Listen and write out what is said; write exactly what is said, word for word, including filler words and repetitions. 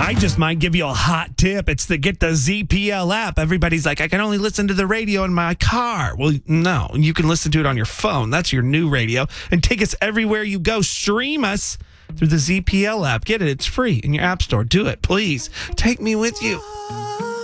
I just might give you a hot tip. It's to get the Z P L app. Everybody's like, I can only listen to the radio in my car. Well, no, you can listen to it on your phone. That's your new radio. And take us everywhere you go. Stream us through the Z P L app. Get it. It's free in your app store. Do it, please. Take me with you.